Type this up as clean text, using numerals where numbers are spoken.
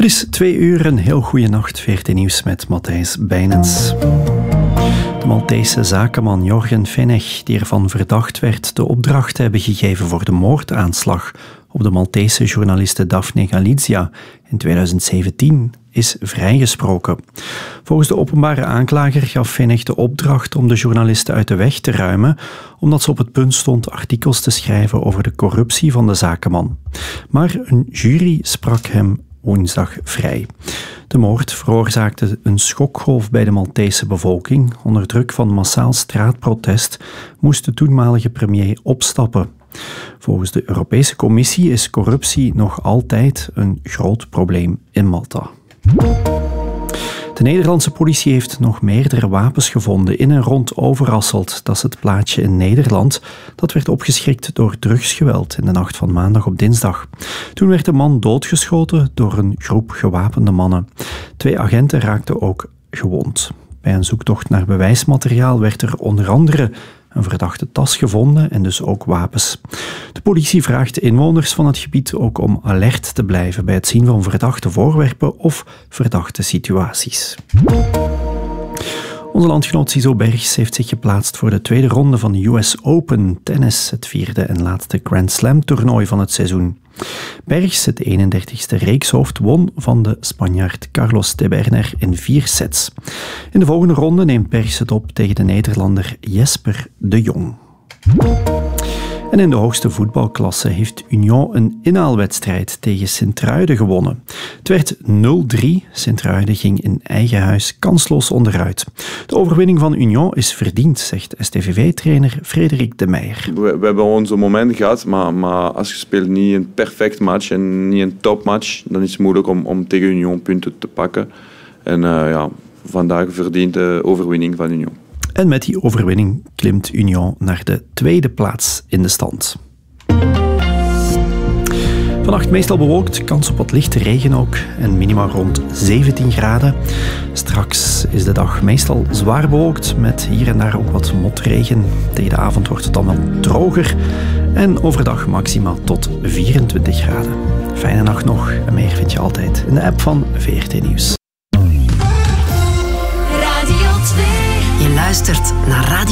Het is 2 uur, een heel goede nacht. VRT Nieuws met Matthijs Bijnens. De Maltese zakenman Jorgen Fenech, die ervan verdacht werd de opdracht te hebben gegeven voor de moordaanslag op de Maltese journaliste Daphne Galizia in 2017, is vrijgesproken. Volgens de openbare aanklager gaf Fenech de opdracht om de journaliste uit de weg te ruimen, omdat ze op het punt stond artikels te schrijven over de corruptie van de zakenman. Maar een jury sprak hem woensdag vrij. De moord veroorzaakte een schokgolf bij de Maltese bevolking. Onder druk van massaal straatprotest moest de toenmalige premier opstappen. Volgens de Europese Commissie is corruptie nog altijd een groot probleem in Malta. De Nederlandse politie heeft nog meerdere wapens gevonden in en rond Overasselt. Dat is het plaatsje in Nederland dat werd opgeschrikt door drugsgeweld in de nacht van maandag op dinsdag. Toen werd de man doodgeschoten door een groep gewapende mannen. 2 agenten raakten ook gewond. Bij een zoektocht naar bewijsmateriaal werd er onder andere een verdachte tas gevonden en dus ook wapens. De politie vraagt de inwoners van het gebied ook om alert te blijven bij het zien van verdachte voorwerpen of verdachte situaties. Onze landgenoot Cizo Bergs heeft zich geplaatst voor de tweede ronde van de US Open tennis, het 4e en laatste Grand Slam toernooi van het seizoen. Bergs, het 31ste reekshoofd, won van de Spanjaard Carlos Taberner in 4 sets. In de volgende ronde neemt Bergs het op tegen de Nederlander Jesper de Jong. En in de hoogste voetbalklasse heeft Union een inhaalwedstrijd tegen Sint-Truiden gewonnen. Het werd 0-3. Sint-Truiden ging in eigen huis kansloos onderuit. De overwinning van Union is verdiend, zegt STVV-trainer Frederik de Meijer. We hebben onze momenten gehad, maar als je speelt niet een perfect match en niet een topmatch, dan is het moeilijk om tegen Union punten te pakken. En vandaag verdient de overwinning van Union. En met die overwinning klimt Union naar de 2e plaats in de stand. Vannacht meestal bewolkt, kans op wat lichte regen ook en minima rond 17 graden. Straks is de dag meestal zwaar bewolkt met hier en daar ook wat motregen. Tegen de avond wordt het dan wel droger en overdag maxima tot 24 graden. Fijne nacht nog en meer vind je altijd in de app van VRT Nieuws. Je luistert naar Radio